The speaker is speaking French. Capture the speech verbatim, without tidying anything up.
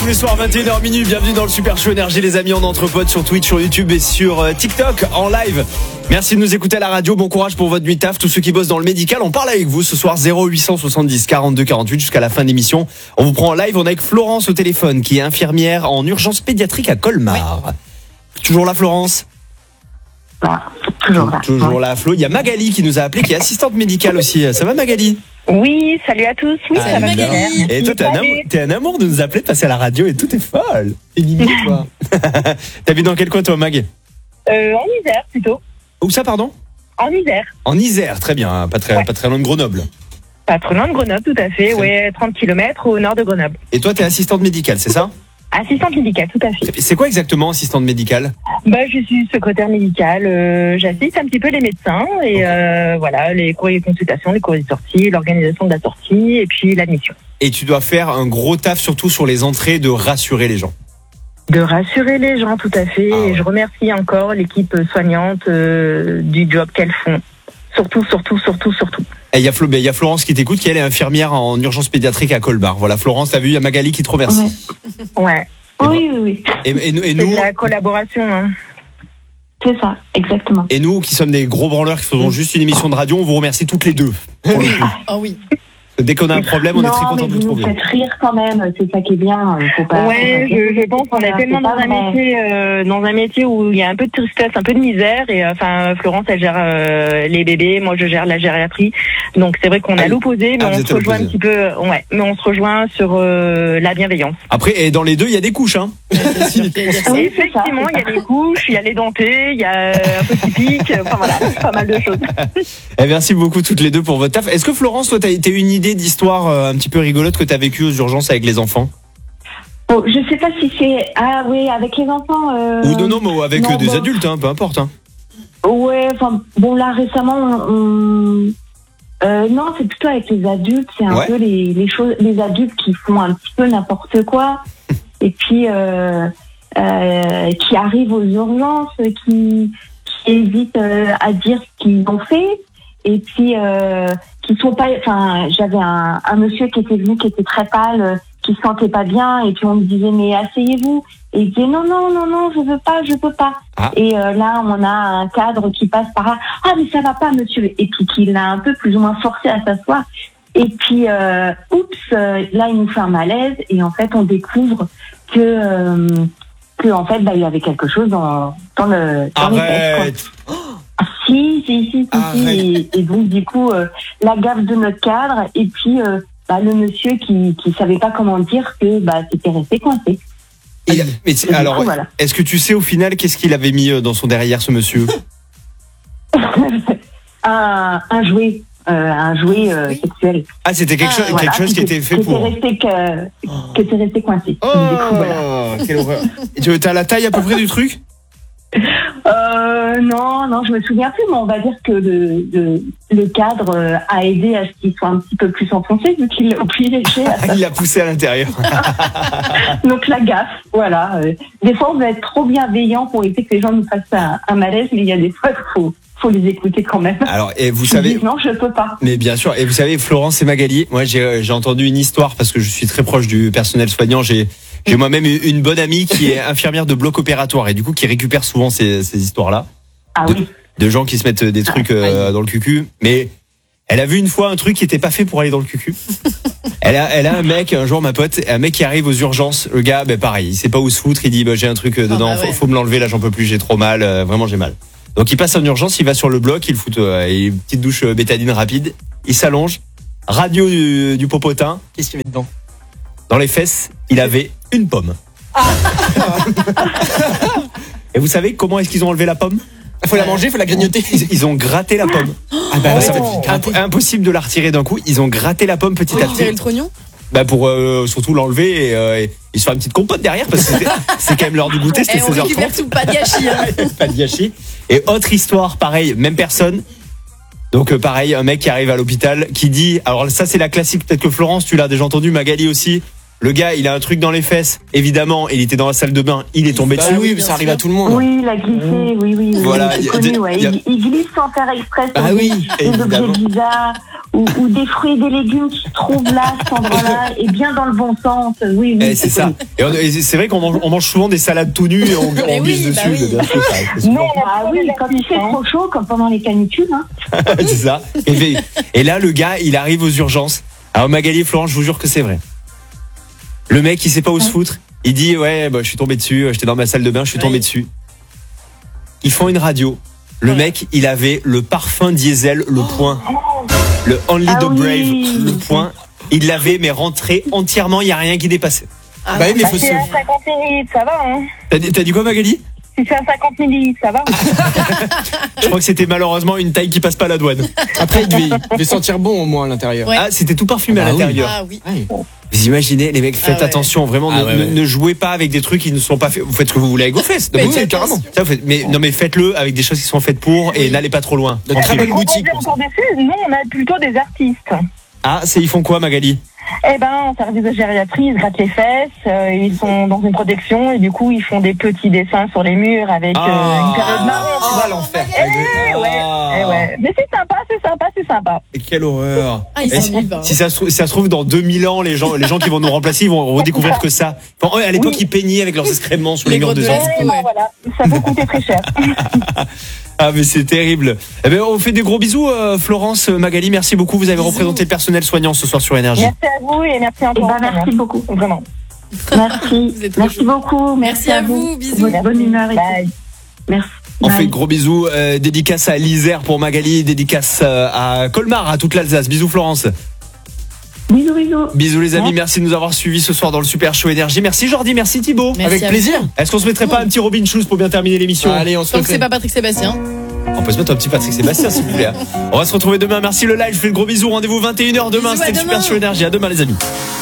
tous les soirs vingt et une heures minuit. Bienvenue dans le Super Show Énergie les amis, en entre potes sur Twitch, sur YouTube et sur euh, TikTok en live. Merci de nous écouter à la radio, bon courage pour votre nuit de taf. Tous ceux qui bossent dans le médical, on parle avec vous ce soir. Zéro huit cent soixante-dix quarante-deux quarante-huit jusqu'à la fin de l'émission. On vous prend en live, on est avec Florence au téléphone qui est infirmière en urgence pédiatrique à Colmar. Oui. Toujours là Florence? Ah, toujours là. Toujours là Flo. Il y a Magali qui nous a appelé, qui est assistante médicale aussi. Ça va Magali? Oui, salut à tous. Oui, ah, ça va bien. Et toi, t'es un, amour, t'es un amour de nous appeler, de passer à la radio et tout est folle. T'es mignon, toi. T'habites dans quel coin, toi, Mag? euh, En Isère, plutôt. Où ça, pardon? En Isère. En Isère, très bien. Pas très, ouais. pas très loin de Grenoble. Pas trop loin de Grenoble, tout à fait. Ouais, trente kilomètres au nord de Grenoble. Et toi, t'es assistante médicale, c'est ça? Assistante médicale, tout à fait. C'est quoi exactement, assistante médicale? Bah, je suis secrétaire médicale. Euh, j'assiste un petit peu les médecins et euh, voilà, les courriers de consultation, les courriers de sortie, l'organisation de la sortie et puis l'admission. Et tu dois faire un gros taf, surtout sur les entrées, de rassurer les gens. De rassurer les gens, tout à fait. Ah ouais. Et je remercie encore l'équipe soignante euh, du job qu'elles font. Surtout, surtout, surtout, surtout. Et il y a Flo, il y a Florence qui t'écoute, qui elle est infirmière en urgence pédiatrique à Colmar. Voilà, Florence, t'as vu, il y a Magali qui te remercie. Ouais. ouais. Oui, oui, oui. Et, et, et, et nous, nous, c'est de la collaboration. Hein. C'est ça, exactement. Et nous, qui sommes des gros branleurs, qui faisons juste une émission de radio, on vous remercie toutes les deux. Pour le coup. Oh oui. Dès qu'on a un problème, on non, est très content de vous trouver. Vous nous faites rire quand même, c'est ça qui est bien. Faut pas, ouais, faut je, je pense qu'on est tellement dans un métier, euh, dans un métier où il y a un peu de tristesse, un peu de misère. Et enfin, Florence, elle gère euh, les bébés, moi je gère la gériatrie. Donc c'est vrai qu'on ah, a l'opposé, mais ah, on se rejoint un petit peu. Ouais, mais on se rejoint sur euh, la bienveillance. Après, et dans les deux, il y a des couches, hein. Effectivement, il y a des couches, il y a les dentés, il y a un peu typique. Enfin voilà, pas mal de choses. Et merci beaucoup toutes les deux pour votre taf. Est-ce que Florence, toi, t'as été une idée d'histoire euh, un petit peu rigolote que tu as vécue aux urgences avec les enfants? Oh, je sais pas si c'est... Ah oui, avec les enfants... Euh... Ou non, non, mais avec non, euh, des bon... adultes, hein, peu importe. Hein. Ouais, enfin, bon là, récemment, on... Euh, non, c'est plutôt avec les adultes, c'est un ouais. peu les, les choses, les adultes qui font un petit peu n'importe quoi, et puis euh, euh, qui arrivent aux urgences, qui, qui hésitent euh, à dire ce qu'ils ont fait, et puis... Euh, qui sont pas, enfin, j'avais un, un monsieur qui était venu, qui était très pâle, qui se sentait pas bien, et puis on me disait mais asseyez-vous, et il disait non non non non je veux pas, je peux pas. Ah. Et euh, là on a un cadre qui passe par là, ah mais ça va pas monsieur, et puis qui l'a un peu plus ou moins forcé à s'asseoir, et puis euh, oups, euh, là il nous fait un malaise, et en fait on découvre que euh, que en fait bah il y avait quelque chose dans dans le dans les fesses, quoi. Ah, si, si, si, si, si. Et, et donc, du coup, euh, la gaffe de notre cadre, et puis euh, bah, le monsieur qui qui savait pas comment dire que bah, c'était resté coincé. Et, mais et alors, coup, voilà. Est-ce que tu sais au final qu'est-ce qu'il avait mis dans son derrière, ce monsieur? un, un jouet. Euh, un jouet euh, sexuel. Ah, c'était quelque, ah, chose, voilà, quelque chose qui était fait qui pour... Était resté que, oh. Qui était resté coincé. Oh, du coup, voilà. Quelle horreur. Tu as la taille à peu près du truc? Euh, non, non, je me souviens plus, mais on va dire que le, le, le cadre a aidé à ce qu'il soit un petit peu plus enfoncé, vu qu'il l'a obligé. Il l'a poussé à l'intérieur. Donc la gaffe, voilà. Des fois, on va être trop bienveillant pour éviter que les gens nous fassent un, un malaise, mais il y a des fois qu'il faut, faut les écouter quand même. Alors, et vous savez. Disent, non, je peux pas. Mais bien sûr. Et vous savez, Florence et Magali, moi, j'ai, j'ai entendu une histoire parce que je suis très proche du personnel soignant. J'ai, J'ai moi-même une bonne amie qui est infirmière de bloc opératoire et du coup qui récupère souvent ces, ces histoires-là. Ah de, oui. De gens qui se mettent des trucs euh, dans le cucu. Mais elle a vu une fois un truc qui était pas fait pour aller dans le cucu. Elle a, elle a un mec, un jour ma pote, un mec qui arrive aux urgences. Le gars, ben pareil, il sait pas où se foutre. Il dit, bah, j'ai un truc dedans, ah bah ouais. faut, faut me l'enlever, là j'en peux plus, j'ai trop mal, euh, vraiment j'ai mal. Donc il passe en urgence, il va sur le bloc, il fout euh, une petite douche euh, bétadine rapide. Il s'allonge, radio du, du popotin. Qu'est-ce qu'il y avait dedans? Dans les fesses, il avait une pomme. Ah. Et vous savez comment est-ce qu'ils ont enlevé la pomme? Il faut la manger, il faut la grignoter. Ils, ils ont gratté la pomme. Ah bah, oh. Imp- impossible de la retirer d'un coup. Ils ont gratté la pomme petit oui, à petit. le trognon. Bah pour euh, surtout l'enlever et, euh, et il se fait une petite compote derrière parce que c'était, c'est quand même l'heure du goûter, c'était seize heures trente. Tout, pas de gâchis. Hein. Pas de gâchis. Et autre histoire, pareil, même personne. Donc euh, pareil, un mec qui arrive à l'hôpital qui dit, alors ça c'est la classique, peut-être que Florence tu l'as déjà entendu, Magali aussi. Le gars, il a un truc dans les fesses, évidemment, il était dans la salle de bain, il est tombé bah dessus. Oui, ça arrive à tout le monde. Oui, il a glissé, oui, oui. Voilà, oui, connu, ouais. il, il glisse sans faire exprès. Ah oui, des objets bizarres, ou, ou des fruits et des légumes qui se trouvent là, à cet endroit-là, et bien dans le bon sens. Oui, oui. Eh, c'est ça. Et, on- et c'est vrai qu'on mange, on mange souvent des salades tout nues et on, on oui, glisse bah dessus. oui. bien sûr, ça, c'est Non, souvent- on a Ah oui, quand il fait trop chaud, comme pendant les canicules. Hein. c'est ça. Et, fait- et là, le gars, il arrive aux urgences. Alors Magali et Florence, je vous jure que c'est vrai. Le mec, il sait pas où se foutre. Il dit ouais, bah, je suis tombé dessus. J'étais dans ma salle de bain, je suis tombé Oui. dessus. Ils font une radio. Le Voilà. mec, il avait le parfum diesel, le point, le Only Ah the oui. Brave, le point. Il l'avait, mais rentré entièrement. Il y a rien qui dépassait. Ah, Bah oui, mais Bah, faut se... c'est à cinquante millilitres, ça va, hein. T'as dit, t'as dit quoi, Magali? Si c'est à cinquante millilitres, ça va. Je crois que c'était malheureusement une taille qui passe pas à la douane. Après, il devait, il devait sentir bon au moins à l'intérieur. Ouais. Ah, c'était tout parfumé Ah à bah oui. l'intérieur. Ah oui. Ouais. Vous imaginez, les mecs, faites Ah ouais. attention, vraiment, Ah ne, ouais, ne- ouais. ne jouez pas avec des trucs qui ne sont pas faits. Vous faites ce que vous voulez avec vos fesses. Mais Non, mais- faites carrément. attention. ça, vous faites- mais, non, mais faites-le avec des choses qui sont faites pour et Oui. n'allez pas trop loin. De très Tranquille. belles On boutiques. est pour ça. encore dessus. Nous, on a plutôt des artistes. Ah, c'est, ils font quoi, Magali? Eh ben, en service de gériatrie, ils se grattent les fesses, euh, ils sont dans une protection et du coup, ils font des petits dessins sur les murs avec euh, Ah. une période marron. tu vois. Ah, l'enfer. Eh ouais, eh ouais. Mais c'est sympa, c'est sympa, c'est sympa. Et quelle horreur. Ah, ils Et sont si, vivants. si ça se trouve, si ça se trouve, dans deux mille ans, les gens, les gens qui vont nous remplacer, ils vont redécouvrir que ça. Bon, à l'époque, Oui. ils peignaient avec leurs excréments sur les, Les murs de grottes de gens. l'Est. Eh ben, Ouais. voilà, ça peut coûter très cher. Ah, mais c'est terrible. Eh ben, on fait des gros bisous, euh, Florence, Magali, merci beaucoup. Vous avez Bisous. représenté le personnel soignant ce soir sur Énergie. Merci à vous et merci Eh encore. ben, merci beaucoup. Vraiment. Merci. Vous êtes trop Merci chou. beaucoup. Merci à vous, bisous. Votre bonne humeur et tout. Bye. Merci. On Bye. fait de gros bisous. Euh, dédicace à l'Isère pour Magali, dédicace euh, à Colmar, à toute l'Alsace. Bisous, Florence. Bisous, bisous. Bisous les amis, merci de nous avoir suivis ce soir dans le Super Show Énergie. Merci Jordi, merci Thibaut. Merci Avec à plaisir. vous. Est-ce qu'on se mettrait pas un petit Robin Schulz pour bien terminer l'émission? Allez, on se Tant que refait. c'est pas Patrick Sébastien. On peut se mettre un petit Patrick Sébastien si vous voulez. hein. On va se retrouver demain. Merci le live, je fais de gros bisous. Rendez-vous vingt et une heures demain. Bisous, à C'était le Super demain. Show Énergie. À demain les amis.